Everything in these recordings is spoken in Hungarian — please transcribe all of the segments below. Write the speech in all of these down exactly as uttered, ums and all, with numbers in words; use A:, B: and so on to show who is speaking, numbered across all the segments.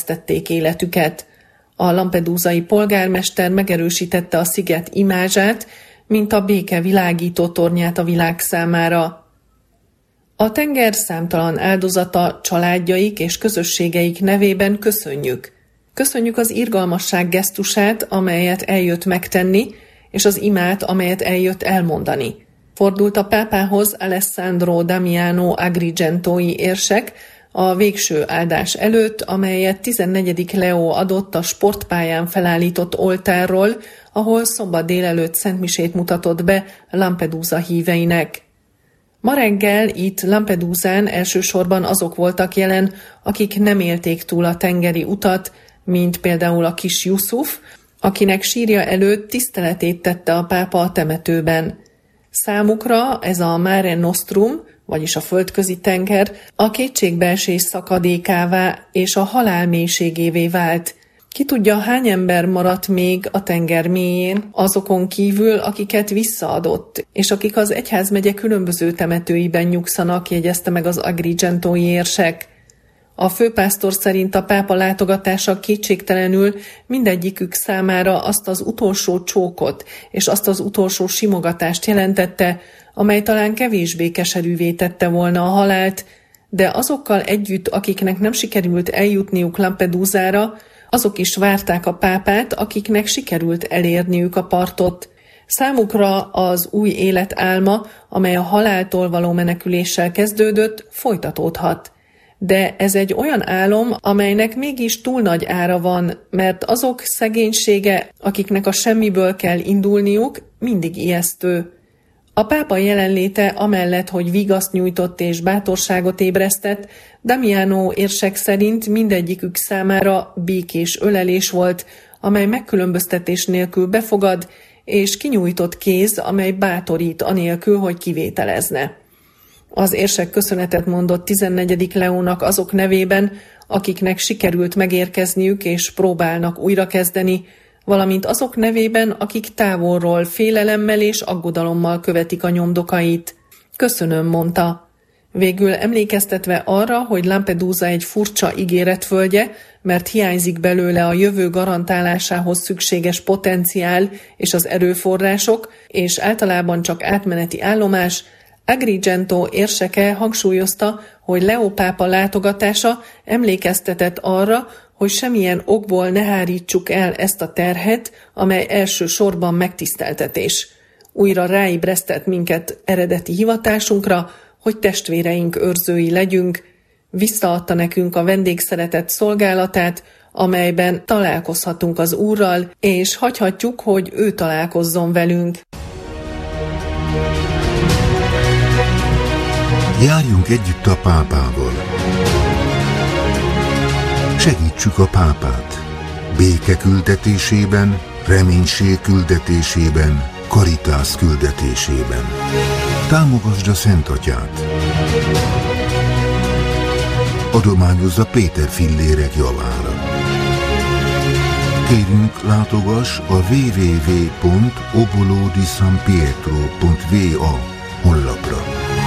A: vesztették életüket. A lampedúzai polgármester megerősítette a sziget imázsát, mint a béke világító tornyát a világ számára. A tenger számtalan áldozata, családjaik és közösségeik nevében köszönjük. Köszönjük az irgalmasság gesztusát, amelyet eljött megtenni, és az imát, amelyet eljött elmondani. Fordult a pápához Alessandro Damiano Agrigentói érsek a végső áldás előtt, amelyet tizennegyedik Leó adott a sportpályán felállított oltárról, ahol szombat délelőtt szentmisét mutatott be Lampedusa híveinek. Ma reggel itt Lampedusán elsősorban azok voltak jelen, akik nem élték túl a tengeri utat, mint például a kis Yusuf, akinek sírja előtt tiszteletét tette a pápa a temetőben. Számukra ez a Mare Nostrum, vagyis a földközi tenger, a kétségbeesés szakadékává és a halál mélységévé vált. Ki tudja, hány ember maradt még a tenger mélyén, azokon kívül, akiket visszaadott, és akik az egyházmegye különböző temetőiben nyugszanak, jegyezte meg az Agrigentói érsek. A főpásztor szerint a pápa látogatása kétségtelenül mindegyikük számára azt az utolsó csókot és azt az utolsó simogatást jelentette, amely talán kevésbé keserűvé tette volna a halált, de azokkal együtt, akiknek nem sikerült eljutniuk Lampedusára, azok is várták a pápát, akiknek sikerült elérniük a partot. Számukra az új élet álma, amely a haláltól való meneküléssel kezdődött, folytatódhat. De ez egy olyan álom, amelynek mégis túl nagy ára van, mert azok szegénysége, akiknek a semmiből kell indulniuk, mindig ijesztő. A pápa jelenléte amellett, hogy vigaszt nyújtott és bátorságot ébresztett, Damiano érsek szerint mindegyikük számára békés ölelés volt, amely megkülönböztetés nélkül befogad, és kinyújtott kéz, amely bátorít anélkül, hogy kivételezne. Az érsek köszönetet mondott tizennegyedik Leónak azok nevében, akiknek sikerült megérkezniük és próbálnak újrakezdeni, valamint azok nevében, akik távolról félelemmel és aggodalommal követik a nyomdokait. Köszönöm, mondta. Végül emlékeztetve arra, hogy Lampedusa egy furcsa ígéretföldje, mert hiányzik belőle a jövő garantálásához szükséges potenciál és az erőforrások, és általában csak átmeneti állomás, Agrigento érseke hangsúlyozta, hogy Leó pápa látogatása emlékeztetett arra, hogy semmilyen okból ne hárítsuk el ezt a terhet, amely elsősorban megtiszteltetés. Újra ráébresztett minket eredeti hivatásunkra, hogy testvéreink őrzői legyünk, visszaadta nekünk a vendégszeretet szolgálatát, amelyben találkozhatunk az Úrral, és hagyhatjuk, hogy ő találkozzon velünk.
B: Járjunk együtt a pápával. Segítsük a pápát béke küldetésében, reménység küldetésében, karitász küldetésében. Támogasd a Szent Atyát. Adományozza Péter fillérek javára. Kérünk, látogass a double-u double-u double-u pont obolo di san pietro pont va honlapra.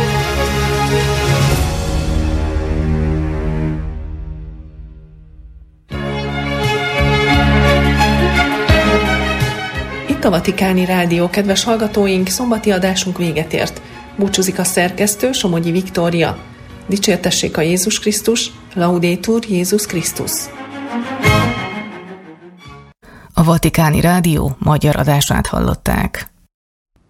A: Itt a Vatikáni Rádió, kedves hallgatóink, szombati adásunk véget ért. Búcsúzik a szerkesztő, Somogyi Viktória. Dicsértessék a Jézus Krisztus, Laudetur Jézus Krisztus.
C: A Vatikáni Rádió magyar adását hallották.